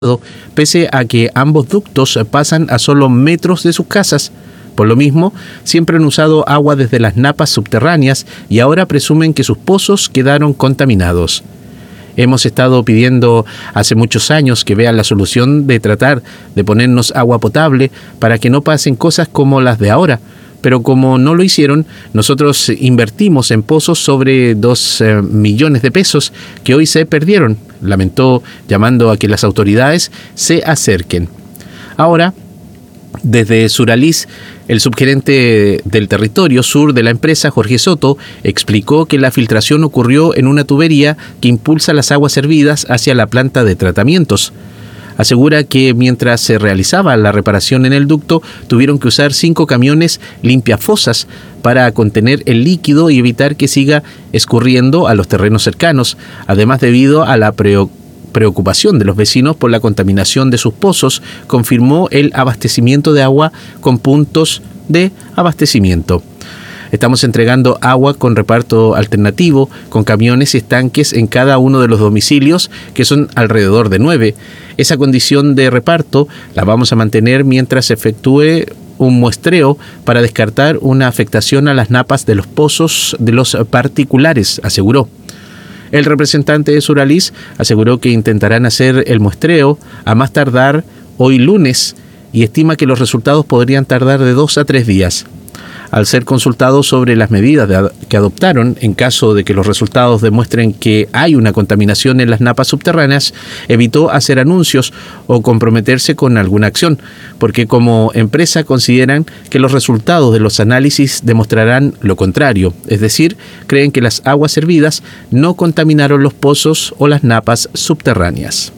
pese a que ambos ductos pasan a solo metros de sus casas. Por lo mismo, siempre han usado agua desde las napas subterráneas y ahora presumen que sus pozos quedaron contaminados. Hemos estado pidiendo hace muchos años que vean la solución de tratar de ponernos agua potable para que no pasen cosas como las de ahora. Pero como no lo hicieron, nosotros invertimos en pozos sobre 2 millones de pesos que hoy se perdieron, lamentó, llamando a que las autoridades se acerquen. Ahora, desde Suralís, el subgerente del territorio sur de la empresa, Jorge Soto, explicó que la filtración ocurrió en una tubería que impulsa las aguas servidas hacia la planta de tratamientos. Asegura que mientras se realizaba la reparación en el ducto, tuvieron que usar 5 camiones limpiafosas para contener el líquido y evitar que siga escurriendo a los terrenos cercanos, además debido a la preocupación de los vecinos por la contaminación de sus pozos, confirmó el abastecimiento de agua con puntos de abastecimiento. Estamos entregando agua con reparto alternativo, con camiones y estanques en cada uno de los domicilios, que son alrededor de 9. Esa condición de reparto la vamos a mantener mientras se efectúe un muestreo para descartar una afectación a las napas de los pozos de los particulares, aseguró. El representante de Suralís aseguró que intentarán hacer el muestreo a más tardar hoy lunes y estima que los resultados podrían tardar de 2 a 3 días. Al ser consultado sobre las medidas que adoptaron en caso de que los resultados demuestren que hay una contaminación en las napas subterráneas, evitó hacer anuncios o comprometerse con alguna acción, porque como empresa consideran que los resultados de los análisis demostrarán lo contrario, es decir, creen que las aguas servidas no contaminaron los pozos o las napas subterráneas.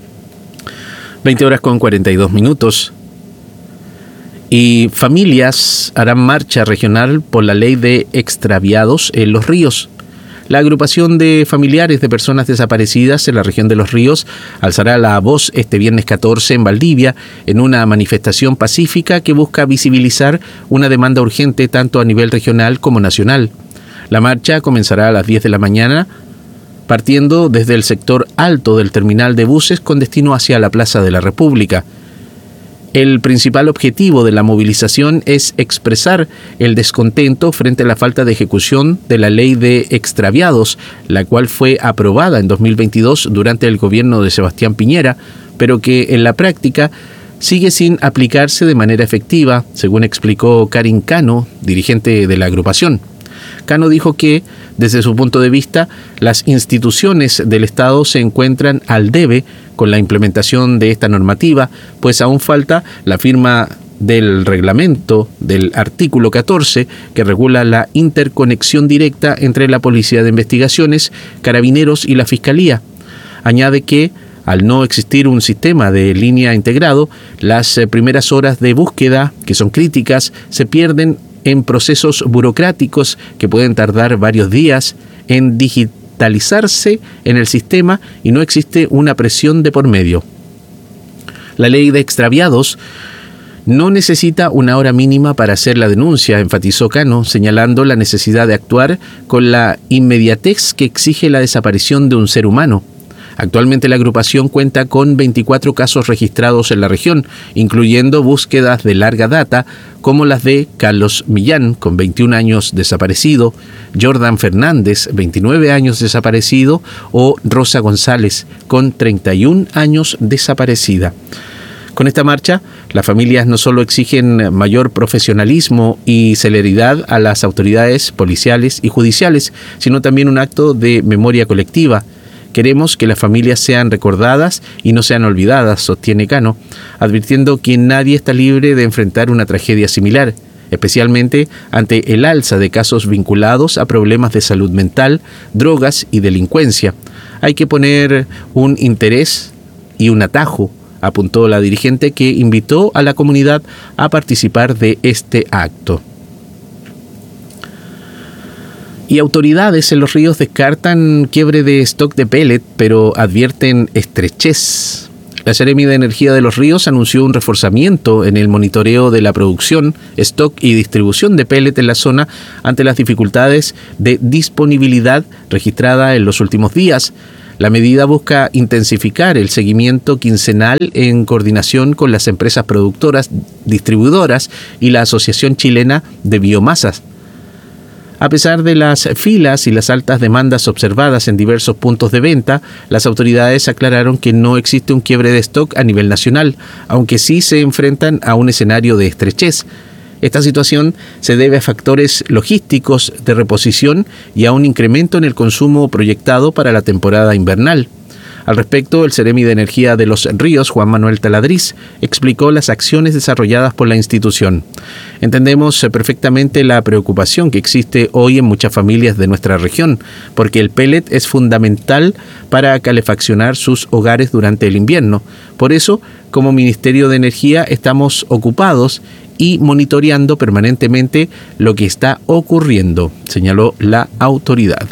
20:42. Y familias harán marcha regional por la ley de extraviados en Los Ríos. La agrupación de familiares de personas desaparecidas en la región de Los Ríos alzará la voz este viernes 14 en Valdivia en una manifestación pacífica que busca visibilizar una demanda urgente tanto a nivel regional como nacional. La marcha comenzará a las 10 de la mañana, partiendo desde el sector alto del terminal de buses con destino hacia la Plaza de la República. El principal objetivo de la movilización es expresar el descontento frente a la falta de ejecución de la ley de extraviados, la cual fue aprobada en 2022 durante el gobierno de Sebastián Piñera, pero que en la práctica sigue sin aplicarse de manera efectiva, según explicó Karin Cano, dirigente de la agrupación. Cano dijo que, desde su punto de vista, las instituciones del Estado se encuentran al debe con la implementación de esta normativa, pues aún falta la firma del reglamento del artículo 14 que regula la interconexión directa entre la Policía de Investigaciones, Carabineros y la Fiscalía. Añade que, al no existir un sistema de línea integrado, las primeras horas de búsqueda, que son críticas, se pierden en procesos burocráticos que pueden tardar varios días en digitalizarse en el sistema y no existe una presión de por medio. La ley de extraviados no necesita una hora mínima para hacer la denuncia, enfatizó Cano, señalando la necesidad de actuar con la inmediatez que exige la desaparición de un ser humano. Actualmente la agrupación cuenta con 24 casos registrados en la región, incluyendo búsquedas de larga data, como las de Carlos Millán, con 21 años desaparecido, Jordan Fernández, 29 años desaparecido, o Rosa González, con 31 años desaparecida. Con esta marcha, las familias no solo exigen mayor profesionalismo y celeridad a las autoridades policiales y judiciales, sino también un acto de memoria colectiva. Queremos que las familias sean recordadas y no sean olvidadas, sostiene Cano, advirtiendo que nadie está libre de enfrentar una tragedia similar, especialmente ante el alza de casos vinculados a problemas de salud mental, drogas y delincuencia. Hay que poner un interés y un atajo, apuntó la dirigente, que invitó a la comunidad a participar de este acto. Y autoridades en Los Ríos descartan quiebre de stock de pellet, pero advierten estrechez. La Seremi de Energía de Los Ríos anunció un reforzamiento en el monitoreo de la producción, stock y distribución de pellet en la zona ante las dificultades de disponibilidad registrada en los últimos días. La medida busca intensificar el seguimiento quincenal en coordinación con las empresas productoras, distribuidoras y la Asociación Chilena de Biomasas. A pesar de las filas y las altas demandas observadas en diversos puntos de venta, las autoridades aclararon que no existe un quiebre de stock a nivel nacional, aunque sí se enfrentan a un escenario de estrechez. Esta situación se debe a factores logísticos de reposición y a un incremento en el consumo proyectado para la temporada invernal. Al respecto, el Seremi de Energía de Los Ríos, Juan Manuel Taladriz, explicó las acciones desarrolladas por la institución. Entendemos perfectamente la preocupación que existe hoy en muchas familias de nuestra región, porque el pellet es fundamental para calefaccionar sus hogares durante el invierno. Por eso, como Ministerio de Energía, estamos ocupados y monitoreando permanentemente lo que está ocurriendo, señaló la autoridad.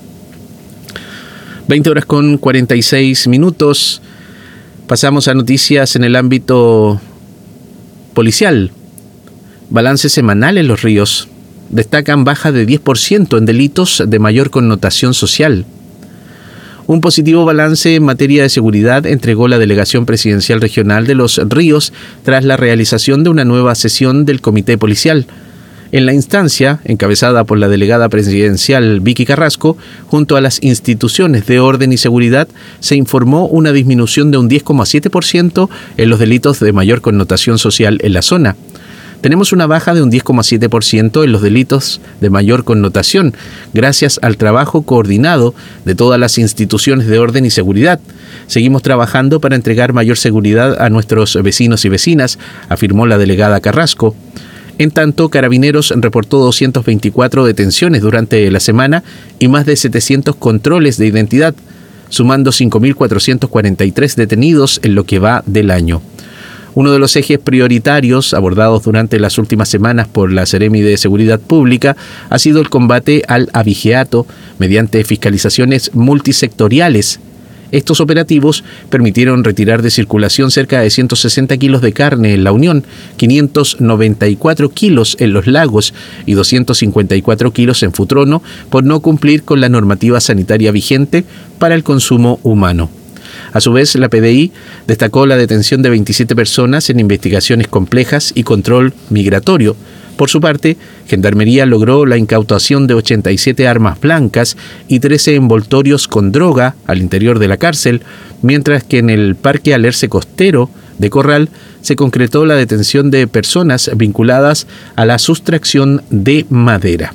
20:46. Pasamos a noticias en el ámbito policial. Balance semanal en Los Ríos. Destacan baja de 10% en delitos de mayor connotación social. Un positivo balance en materia de seguridad entregó la Delegación Presidencial Regional de Los Ríos tras la realización de una nueva sesión del Comité Policial. En la instancia, encabezada por la delegada presidencial Vicky Carrasco, junto a las instituciones de orden y seguridad, se informó una disminución de un 10,7% en los delitos de mayor connotación social en la zona. Tenemos una baja de un 10,7% en los delitos de mayor connotación, gracias al trabajo coordinado de todas las instituciones de orden y seguridad. Seguimos trabajando para entregar mayor seguridad a nuestros vecinos y vecinas, afirmó la delegada Carrasco. En tanto, Carabineros reportó 224 detenciones durante la semana y más de 700 controles de identidad, sumando 5.443 detenidos en lo que va del año. Uno de los ejes prioritarios abordados durante las últimas semanas por la Seremi de Seguridad Pública ha sido el combate al abigeato mediante fiscalizaciones multisectoriales. Estos operativos permitieron retirar de circulación cerca de 160 kilos de carne en La Unión, 594 kilos en Los Lagos y 254 kilos en Futrono por no cumplir con la normativa sanitaria vigente para el consumo humano. A su vez, la PDI destacó la detención de 27 personas en investigaciones complejas y control migratorio. Por su parte, Gendarmería logró la incautación de 87 armas blancas y 13 envoltorios con droga al interior de la cárcel, mientras que en el Parque Alerce Costero de Corral se concretó la detención de personas vinculadas a la sustracción de madera.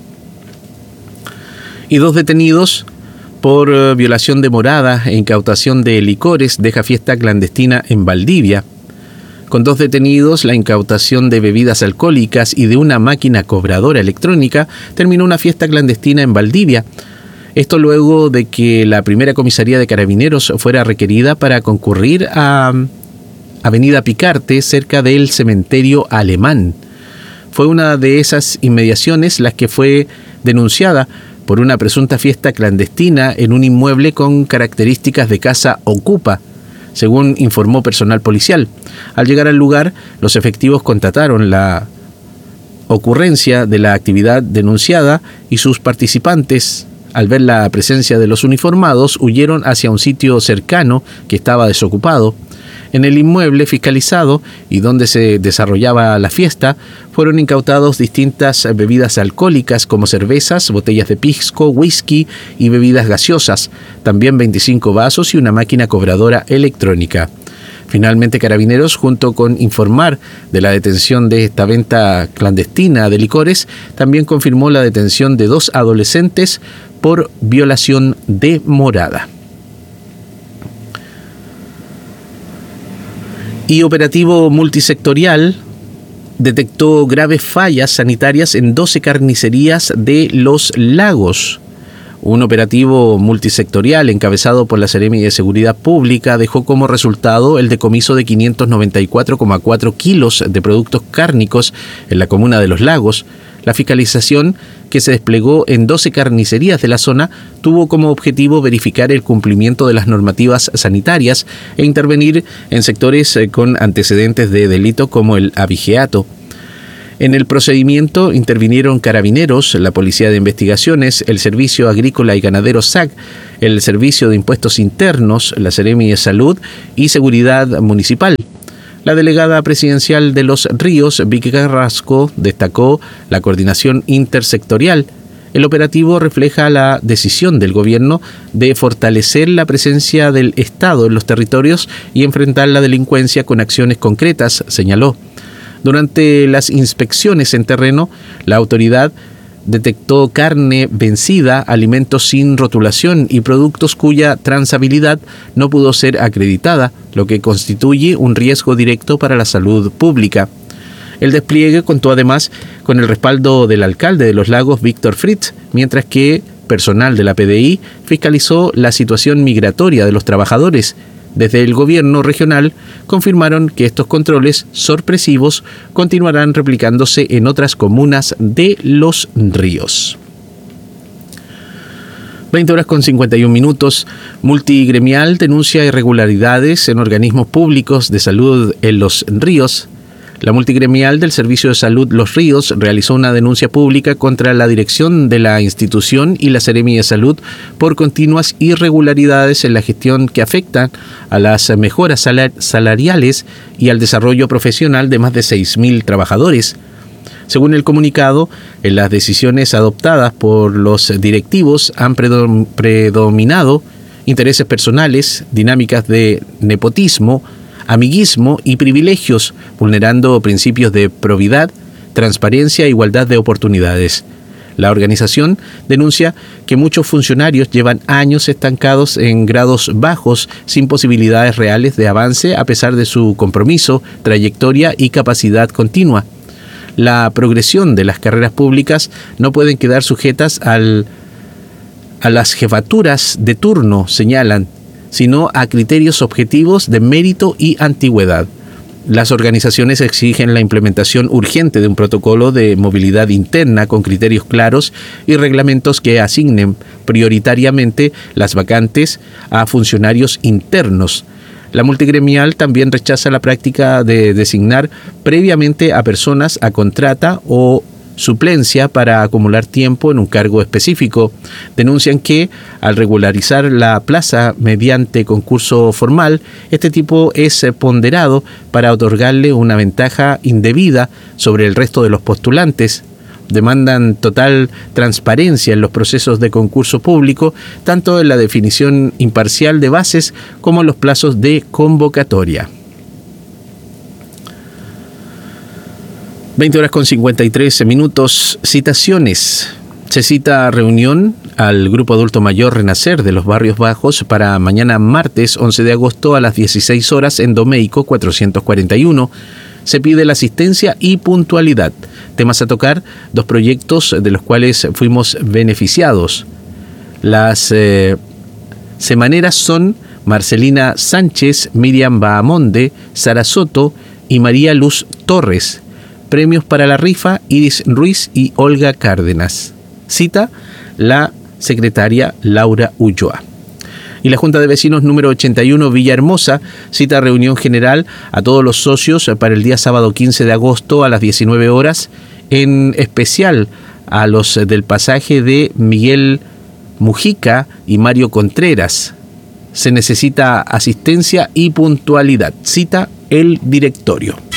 Y 2 detenidos por violación de morada e incautación de licores deja fiesta clandestina en Valdivia. Con 2 detenidos, la incautación de bebidas alcohólicas y de una máquina cobradora electrónica, terminó una fiesta clandestina en Valdivia. Esto luego de que la primera comisaría de Carabineros fuera requerida para concurrir a Avenida Picarte, cerca del cementerio alemán. Fue una de esas inmediaciones las que fue denunciada por una presunta fiesta clandestina en un inmueble con características de casa ocupa, según informó personal policial. Al llegar al lugar, los efectivos constataron la ocurrencia de la actividad denunciada y sus participantes, al ver la presencia de los uniformados, huyeron hacia un sitio cercano que estaba desocupado. En el inmueble fiscalizado y donde se desarrollaba la fiesta, fueron incautados distintas bebidas alcohólicas como cervezas, botellas de pisco, whisky y bebidas gaseosas, también 25 vasos y una máquina cobradora electrónica. Finalmente, Carabineros, junto con informar de la detención de esta venta clandestina de licores, también confirmó la detención de 2 adolescentes por violación de morada. Y operativo multisectorial detectó graves fallas sanitarias en 12 carnicerías de Los Lagos. Un operativo multisectorial encabezado por la Seremi de Seguridad Pública dejó como resultado el decomiso de 594,4 kilos de productos cárnicos en la comuna de Los Lagos. La fiscalización, que se desplegó en 12 carnicerías de la zona, tuvo como objetivo verificar el cumplimiento de las normativas sanitarias e intervenir en sectores con antecedentes de delito como el abigeato. En el procedimiento intervinieron Carabineros, la Policía de Investigaciones, el Servicio Agrícola y Ganadero SAC, el Servicio de Impuestos Internos, la Seremi de Salud y Seguridad Municipal. La delegada presidencial de Los Ríos, Vicky Carrasco, destacó la coordinación intersectorial. El operativo refleja la decisión del gobierno de fortalecer la presencia del Estado en los territorios y enfrentar la delincuencia con acciones concretas, señaló. Durante las inspecciones en terreno, la autoridad detectó carne vencida, alimentos sin rotulación y productos cuya trazabilidad no pudo ser acreditada, lo que constituye un riesgo directo para la salud pública. El despliegue contó además con el respaldo del alcalde de Los Lagos, Víctor Fritz, mientras que personal de la PDI fiscalizó la situación migratoria de los trabajadores. Desde el gobierno regional confirmaron que estos controles sorpresivos continuarán replicándose en otras comunas de Los Ríos. 20:51. Multigremial denuncia irregularidades en organismos públicos de salud en Los Ríos. La multigremial del Servicio de Salud Los Ríos realizó una denuncia pública contra la dirección de la institución y la Seremi de Salud por continuas irregularidades en la gestión que afectan a las mejoras salariales y al desarrollo profesional de más de 6.000 trabajadores. Según el comunicado, en las decisiones adoptadas por los directivos han predominado intereses personales, dinámicas de nepotismo, amiguismo y privilegios, vulnerando principios de probidad, transparencia e igualdad de oportunidades. La organización denuncia que muchos funcionarios llevan años estancados en grados bajos, sin posibilidades reales de avance a pesar de su compromiso, trayectoria y capacidad continua. La progresión de las carreras públicas no pueden quedar sujetas a las jefaturas de turno, señalan, sino a criterios objetivos de mérito y antigüedad. Las organizaciones exigen la implementación urgente de un protocolo de movilidad interna con criterios claros y reglamentos que asignen prioritariamente las vacantes a funcionarios internos. La multigremial también rechaza la práctica de designar previamente a personas a contrata o suplencia para acumular tiempo en un cargo específico. Denuncian que, al regularizar la plaza mediante concurso formal, este tipo es ponderado para otorgarle una ventaja indebida sobre el resto de los postulantes. Demandan total transparencia en los procesos de concurso público, tanto en la definición imparcial de bases como en los plazos de convocatoria. 20:53. Citaciones. Se cita reunión al Grupo Adulto Mayor Renacer de los Barrios Bajos para mañana martes 11 de agosto a las 16 horas en Domeico 441. Se pide la asistencia y puntualidad. Temas a tocar: 2 proyectos de los cuales fuimos beneficiados. Las semaneras son Marcelina Sánchez, Miriam Bahamonde, Sara Soto y María Luz Torres. Premios para la rifa: Iris Ruiz y Olga Cárdenas. Cita la secretaria Laura Ulloa. Y la Junta de Vecinos número 81 Villahermosa cita reunión general a todos los socios para el día sábado 15 de agosto a las 19 horas, en especial a los del pasaje de Miguel Mujica y Mario Contreras. Se necesita asistencia y puntualidad. Cita el directorio.